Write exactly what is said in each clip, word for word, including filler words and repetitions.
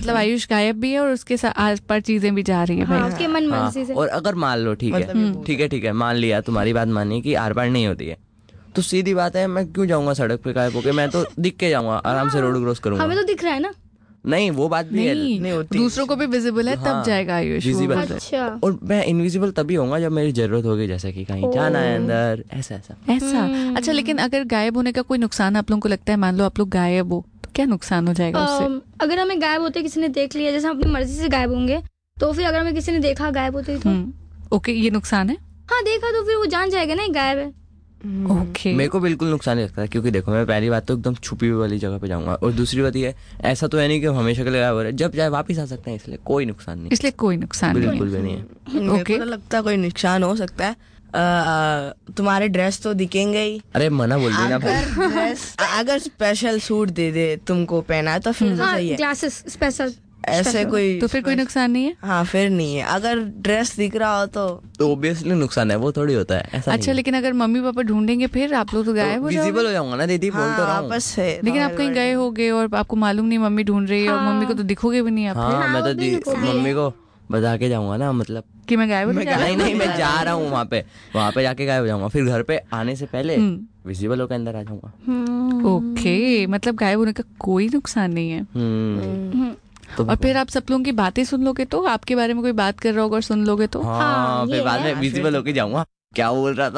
मतलब आयुष गायब भी है और उसके आस पास चीजें भी जा रही है भाई। हाँ, उसके मन मर्जी से। और अगर मान लो ठीक है ठीक है ठीक है मान लिया तुम्हारी बात मानी कि आर पार नहीं होती है, तो सीधी बात है मैं क्यों जाऊंगा सड़क पे गायब होके, मैं तो दिख के जाऊंगा आराम से रोड क्रॉस करूंगा। हमें तो दिख रहा है ना। नहीं वो बात भी है, नहीं होती, दूसरों को भी विजिबल है तब जाएगा आयुष। अच्छा। और मैं इनविजिबल तभी होऊंगा जब मेरी जरूरत होगी, जैसे कि कहीं जाना है अंदर, ऐसा ऐसा ऐसा। अच्छा लेकिन अगर गायब होने का कोई नुकसान आप लोगों को लगता है, मान लो आप लोग गायब हो तो क्या नुकसान हो जाएगा उससे? अगर हमें गायब होते किसी ने देख लिया, जैसे हम अपनी मर्जी से गायब होंगे, तो फिर अगर हमें किसी ने देखा गायब होते तो ओके ये नुकसान है। हाँ देखा तो फिर वो जान जाएगा ना गायब है। ओके मेरे को बिल्कुल नुकसान नहीं लगता, क्योंकि देखो मैं पहली बात तो एकदम छुपी हुई वाली जगह पे जाऊंगा, और दूसरी बात ये ऐसा तो है नहीं कि हमेशा के लिए गायब हो रहा है, जब चाहे वापस आ सकते हैं, इसलिए कोई नुकसान नहीं। इसलिए कोई नुकसान बिल्कुल भी नहीं है। ओके लगता है कोई नुकसान हो सकता है, तुम्हारे ड्रेस तो दिखेंगे ही। अरे मना बोल दी ना अगर ड्रेस अगर स्पेशल सूट दे दे तुमको पहना तो फिर तो सही है। ग्लासेस स्पेशल ऐसे कोई तो फिर कोई नुकसान नहीं है। हाँ फिर नहीं है। अगर ड्रेस दिख रहा हो तो तो ऑब्वियसली नुकसान है, वो थोड़ी होता है ऐसा। अच्छा लेकिन अगर मम्मी पापा ढूंढेंगे फिर आप लोग तो गायब हो जाओगे। विजिबल हो जाऊंगा ना दीदी, बोल तो रहा हूं। वापस से लेकिन आप कहीं गए होगे और आपको मालूम नहीं मम्मी ढूंढ रही है, और मम्मी को तो दिखोगे भी नहीं आप। हाँ मैं तो मम्मी को बता के जाऊंगा ना, मतलब कि मैं गायब हो जा नहीं नहीं मैं जा रहा हूँ वहाँ पे, वहाँ पे जाके गायब हो जाऊंगा, फिर घर पे आने से पहले विजिबल होकर अंदर आ जाऊंगा। ओके मतलब गायब होने का कोई नुकसान नहीं है। तो और फिर आप सब लोगों की बातें सुन लोगे, तो आपके बारे में कोई बात कर रहा होगा और सुन लोगे तो हाँ, फिर बाद में विजिबल होके जाऊंगा, क्या बोल रहा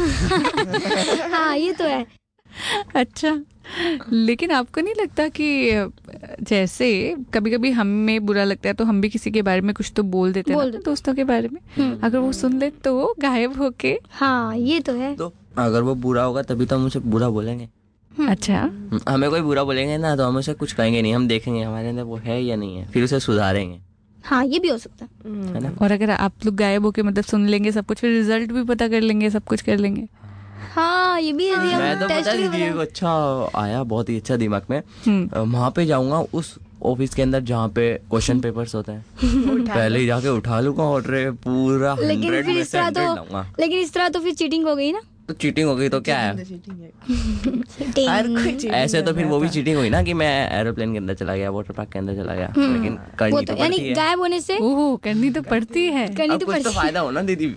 था। हाँ ये तो है। अच्छा लेकिन आपको नहीं लगता कि जैसे कभी कभी हमें बुरा लगता है तो हम भी किसी के बारे में कुछ तो बोल देते हैं ना, दोस्तों के बारे में, अगर वो सुन ले तो गायब होके। हाँ ये तो है। तो अगर वो बुरा होगा तभी तो हम उसे बुरा बोलेंगे। अच्छा हमें कोई बुरा बोलेंगे ना तो हम उसे कुछ कहेंगे नहीं, हम देखेंगे हमारे अंदर वो है या नहीं है, फिर उसे सुधारेंगे। हाँ ये भी हो सकता है ना। और अगर आप लोग गायब होके मतलब सुन लेंगे सब कुछ, फिर रिजल्ट भी पता कर लेंगे, सब कुछ कर लेंगे। हाँ ये भी है। मैं तो पता दीदी को अच्छा आया, बहुत ही अच्छा दिमाग में, वहाँ पे जाऊंगा उस ऑफिस के अंदर जहाँ पे क्वेश्चन पेपर्स होते हैं, पहले ही जाके उठा लूंगा और पूरा हंड्रेड में से हंड्रेड लाऊंगा। लेकिन इस तरह तो फिर चीटिंग हो गई ना। तो चीटिंग हो गई तो क्या है, हर कोई ऐसे तो फिर वो भी चीटिंग हुई ना कि मैं एरोप्लेन के अंदर चला गया, वाटर पार्क के अंदर चला गया, लेकिन करनी तो पड़ती है। गायब होने से ओह करनी तो पड़ती है, करनी तो कुछ तो फायदा हो ना दीदी।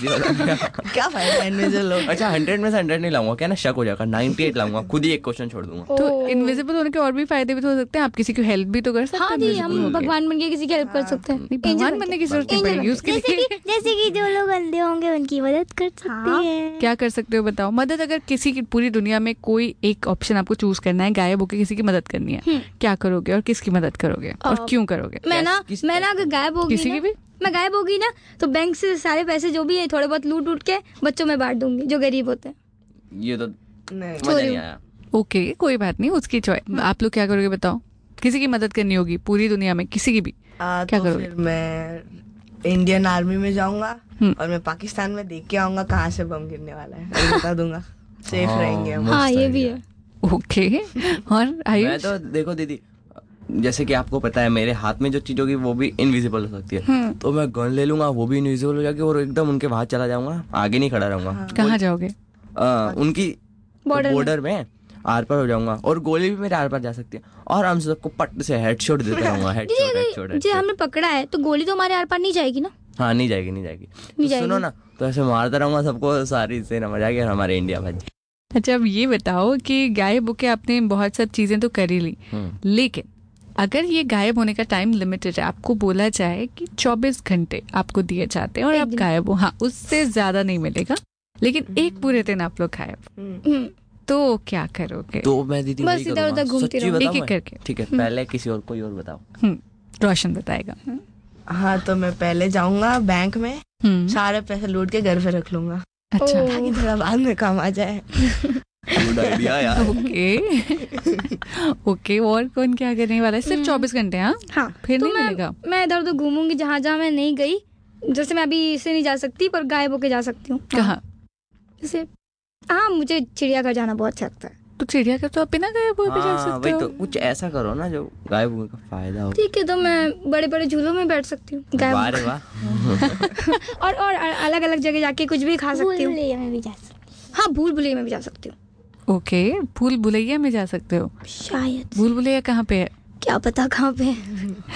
क्या फायदा इनविजिबल हो। अच्छा हंड्रेड में से हंड्रेड नहीं लाऊंगा, क्या ना शक हो जाएगा, नाइनटी एट लाऊंगा, खुद ही एक क्वेश्चन छोड़ दूंगा। तो इनविजिबल होने के और भी फायदे भी तो हो सकते हैं, आप किसी की हेल्प भी तो कर सकते हैं। हाँ जी हम भगवान बन के किसी की हेल्प कर सकते हैं। भगवान बनने की जरूरत नहीं पड़ेगी उसके लिए। जैसे कि जो लोग अंधे होंगे उनकी मदद कर सकते हैं। क्या कर सकते हो बताओ? मदद अगर किसी की पूरी दुनिया में कोई एक ऑप्शन आपको चूज करना है, गायब होकर किसी की मदद करनी है, क्या करोगे और किसकी मदद करोगे और क्यों करोगे? मैं ना मैं ना अगर गायब होगी किसी की भी मैं गायब होगी ना तो बैंक से सारे पैसे जो भी है थोड़े बहुत लूट उठ के बच्चों में बांट दूंगी जो गरीब होते हैं। ये तो मजा नहीं आया। ओके कोई बात नहीं, उसकी चॉइस। आप लोग क्या करोगे बताओ? किसी की मदद करनी होगी पूरी दुनिया में, किसी की भी, क्या करोगे? मैं इंडियन आर्मी में जाऊंगा और मैं पाकिस्तान में देख के आऊंगा कहाँ से बम गिरने वाला है, बता दूंगा, सेफ रहेंगे हम। हाँ ये भी है। ओके और आयुष? मैं तो देखो दीदी, जैसे कि आपको पता है मेरे हाथ में जो चीज होगी वो भी इनविजिबल हो सकती है, तो मैं गन ले लूंगा, वो भी इनविजिबल हो जाएगी और एकदम उनके वहां चला जाऊंगा, आगे नहीं खड़ा रहूंगा। कहाँ जाओगे? उनकी बॉर्डर में आर पार हो जाऊंगा, और गोली भी मेरे आर पार जा सकती है, और हम सबको पट से हेडशॉट देता रहूंगा। हेडशॉट हेडशॉट जी हमने पकड़ा है तो गोली तो हमारे आर पार नहीं जाएगी ना। हाँ नहीं जाएगी नहीं जाएगी, तो सुनो ना, तो ऐसे मारता रहूंगा सबको, सारी से नमज आ गया हमारे इंडिया भाई। अच्छा अब ये बताओ कि गायब होके आपने बहुत सब चीजें तो कर ही ली, लेकिन अगर ये गायब होने का टाइम लिमिटेड है, आपको बोला जाए कि चौबीस घंटे आपको दिए जाते हैं और आप गायब हो, हाँ उससे ज्यादा नहीं मिलेगा, लेकिन एक पूरे दिन आप लोग गायब, तो क्या करोगे? तो मैं दीदी बस इधर उधर घूमती रहूं एक एक करके। ठीक है पहले किसी और कोई और बताओ। रोशन बताएगा। हाँ तो मैं पहले जाऊंगा बैंक में, सारे पैसे लूट के घर पे रख लूंगा। अच्छा ताकि थोड़ा बाद में काम आ जाए। गुड आइडिया यार। ओके ओके और कौन क्या करने वाला है? सिर्फ चौबीस घंटे? हाँ हाँ फिर तो नहीं मैं, मिलेगा। मैं इधर उधर घूमूंगी जहाँ जहाँ मैं नहीं गई, जैसे मैं अभी इसे नहीं जा सकती पर गायब होके जा सकती हूँ। कहाँ? जैसे हाँ मुझे चिड़ियाघर जाना बहुत अच्छा लगता है। तो चिड़ियाघर तो आप बिना गायब हुए भी जा सकते हो। तो कुछ ऐसा करो ना जो गायब होने का फायदा हो। ठीक है तो मैं बड़े बड़े झूलों में बैठ सकती हूँ गायब। वाह वाह। और और अलग अलग जगह जाके कुछ भी खा सकती हूँ। हाँ भूल भुलैया में भी जा सकती हूँ। ओके भूल भुलैया में जा सकते हो? शायद। भूल भुलैया कहाँ पे है? क्या पता कहाँ पे है।